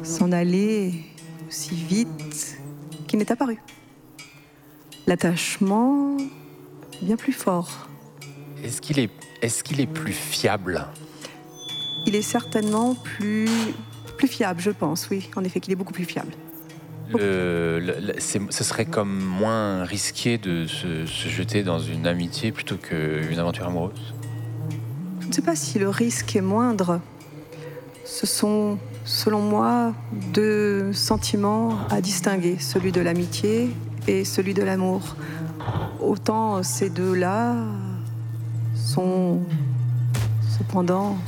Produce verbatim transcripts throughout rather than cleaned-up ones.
s'en aller aussi vite qu'il n'est apparu. L'attachement bien plus fort. Est-ce qu'il est, est-ce qu'il est plus fiable ? Il est certainement plus, plus fiable, je pense, oui. En effet, qu'il est beaucoup plus fiable. Le, le, le, c'est, ce serait comme moins risqué de se, se jeter dans une amitié plutôt qu'une aventure amoureuse ? Je ne sais pas si le risque est moindre. Ce sont, selon moi, deux sentiments à distinguer, celui de l'amitié et celui de l'amour. Autant ces deux-là sont cependant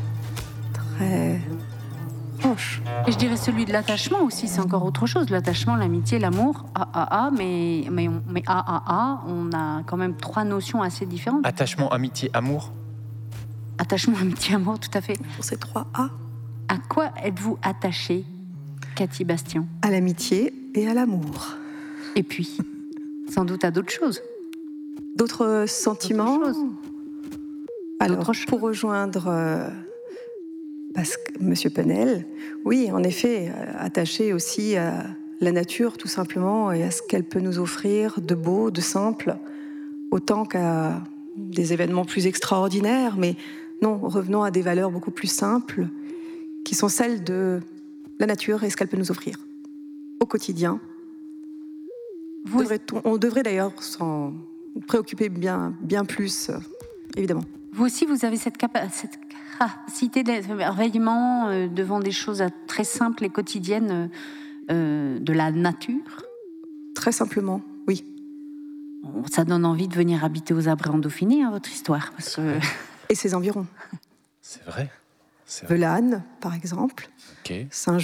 très proches. Et je dirais celui de l'attachement aussi, c'est encore autre chose. L'attachement, l'amitié, l'amour, ah ah ah, mais, mais, on, mais ah ah ah, on a quand même trois notions assez différentes. Attachement, amitié, amour ? Attachement, amitié, amour, tout à fait. Pour ces trois A. À quoi êtes-vous attachée, Cathy Bastien ? À l'amitié et à l'amour. Et puis, sans doute à d'autres choses. D'autres sentiments. D'autres choses. Alors, D'autres pour rejoindre euh, Pascal, Monsieur Penel, oui, en effet, euh, attaché aussi à la nature, tout simplement, et à ce qu'elle peut nous offrir de beau, de simple, autant qu'à des événements plus extraordinaires. Mais non, revenons à des valeurs beaucoup plus simples, qui sont celles de la nature et ce qu'elle peut nous offrir au quotidien. Vous... Devrait-on, on devrait d'ailleurs s'en préoccuper bien, bien plus, euh, évidemment. Vous aussi, vous avez cette, capa- cette capacité d'émerveillement euh, devant des choses très simples et quotidiennes euh, de la nature ? Très simplement, oui. Bon, ça donne envie de venir habiter aux Abrets en Dauphiné, hein, votre histoire. Parce que... Et ses environs. C'est vrai. C'est vrai. Velane, par exemple. Okay.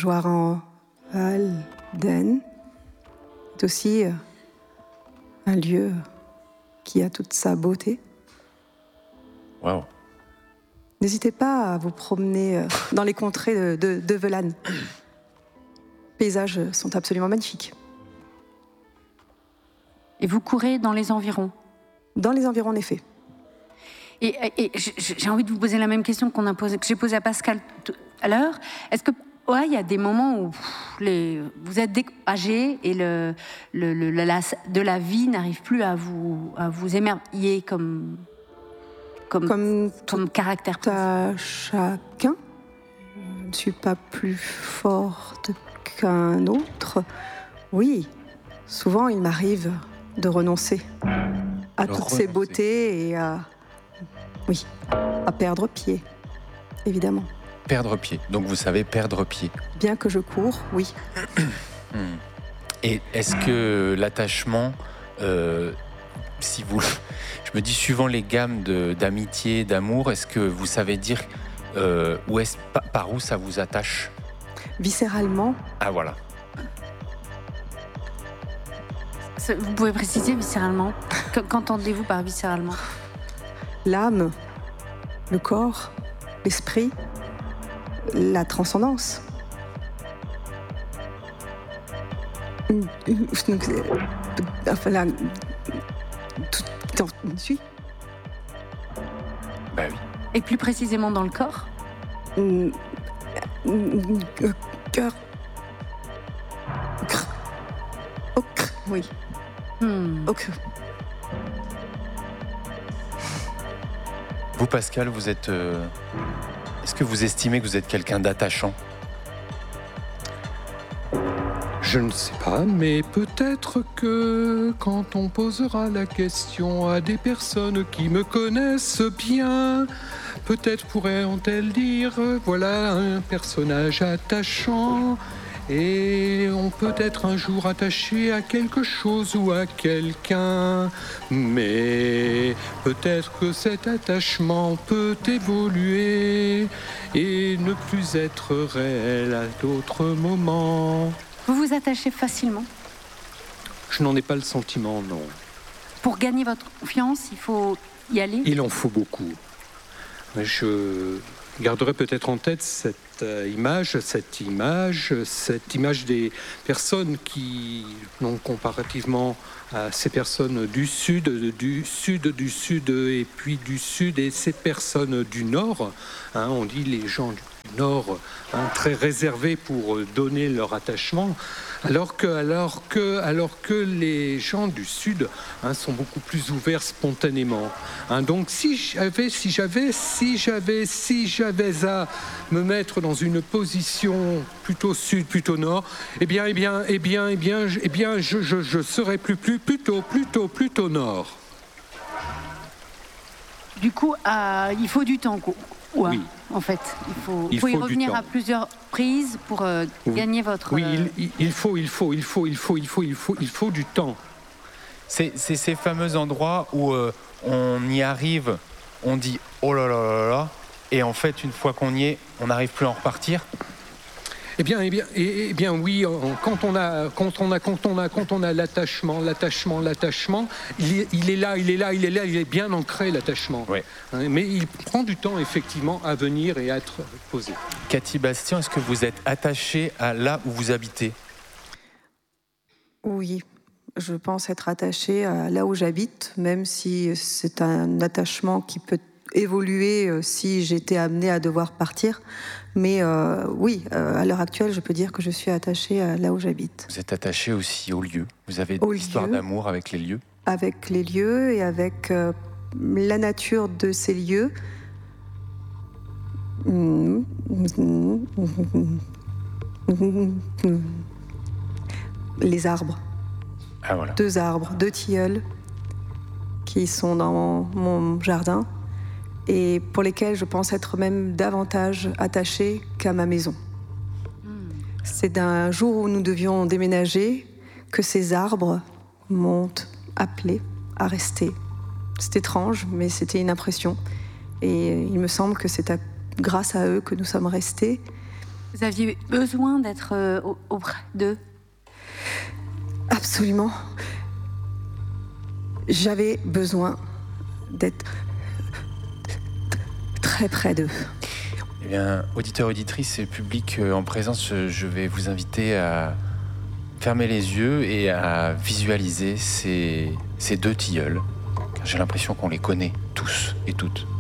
Saint-Joire-en-Valden est aussi euh, un lieu qui a toute sa beauté. Wow. N'hésitez pas à vous promener euh, dans les contrées de, de, de Velane. Les paysages sont absolument magnifiques. Et vous courez dans les environs ? Dans les environs, en effet. Et, et, et j'ai envie de vous poser la même question qu'on a posé, que j'ai posée à Pascal tout à l'heure. Est-ce que ouais, il y a des moments où pff, les, vous êtes âgé et le, le, le, la, de la vie n'arrive plus à vous, à vous émerveiller comme, comme, comme, comme caractère à chacun. Je ne suis pas plus forte qu'un autre. Oui, souvent il m'arrive de renoncer à Alors, toutes renoncer. ces beautés et à... Oui, à perdre pied, évidemment. Perdre pied. Donc vous savez perdre pied. Bien que je cours, oui. Et est-ce que l'attachement, euh, si vous, je me dis suivant les gammes de, d'amitié, d'amour, est-ce que vous savez dire euh, où est-ce, par où ça vous attache ? Viscéralement. Ah voilà. Vous pouvez préciser viscéralement ? Qu'entendez-vous par viscéralement ? L'âme, le corps, l'esprit, la transcendance. Enfin, la... Tout en suit. Ben oui. Et plus précisément dans le corps ? Cœur. Au cœur, oui. Hmm. Au cœur. Vous, Pascal, vous êtes. Euh... Est-ce que vous estimez que vous êtes quelqu'un d'attachant ? Je ne sais pas, mais peut-être que quand on posera la question à des personnes qui me connaissent bien, peut-être pourront-elles dire « Voilà un personnage attachant ». Et on peut être un jour attaché à quelque chose ou à quelqu'un, mais peut-être que cet attachement peut évoluer et ne plus être réel à d'autres moments. Vous vous attachez facilement ? Je n'en ai pas le sentiment, non. Pour gagner votre confiance, il faut y aller ? Il en faut beaucoup. Je garderai peut-être en tête cette image, cette image, cette image des personnes qui, non, comparativement à ces personnes du sud, du sud, du sud et puis du sud et ces personnes du nord, hein, on dit les gens Nord, hein, très réservés pour donner leur attachement, alors que, alors que, alors que les gens du Sud hein, sont beaucoup plus ouverts spontanément. Hein, donc si j'avais, si j'avais, si j'avais, si j'avais à me mettre dans une position plutôt Sud, plutôt Nord, eh bien, eh bien, eh bien, eh bien, eh bien, je, je, je serais plus, plus, plutôt, plutôt, plutôt Nord. Du coup, euh, il faut du temps, quoi. Ouais, oui. En fait, il faut, il faut y faut revenir à plusieurs prises pour euh, oui. gagner votre. Oui, il, il faut, il faut, il faut, il faut, il faut, il faut, il faut du temps. C'est, c'est ces fameux endroits où euh, on y arrive, on dit oh là là là là, et en fait, une fois qu'on y est, on n'arrive plus à en repartir. Eh bien, eh bien, eh bien, oui. Quand on a, quand on a, quand on a, quand on a l'attachement, l'attachement, l'attachement, il est, il est là, il est là, il est là, il est bien ancré l'attachement. Ouais. Mais il prend du temps effectivement à venir et à être posé. Cathy Bastien, est-ce que vous êtes attachée à là où vous habitez ? Oui, je pense être attachée à là où j'habite, même si c'est un attachement qui peut évoluer si j'étais amenée à devoir partir. Mais euh, oui, euh, à l'heure actuelle, je peux dire que je suis attachée à là où j'habite. Vous êtes attachée aussi aux lieux. Vous avez Aux une histoire lieux, d'amour avec les lieux. Avec les lieux et avec euh, la nature de ces lieux. Les arbres. Ah, voilà. Deux arbres, deux tilleuls qui sont dans mon jardin et pour lesquels je pense être même davantage attachée qu'à ma maison. Mm. C'est d'un jour où nous devions déménager que ces arbres m'ont appelé à rester. C'est étrange, mais c'était une impression. Et il me semble que c'est à, grâce à eux que nous sommes restés. Vous aviez besoin d'être euh, auprès d'eux ? Absolument. J'avais besoin d'être très près d'eux. Eh bien, auditeurs, auditrices et public en présence, je vais vous inviter à fermer les yeux et à visualiser ces, ces deux tilleuls. Car j'ai l'impression qu'on les connaît tous et toutes.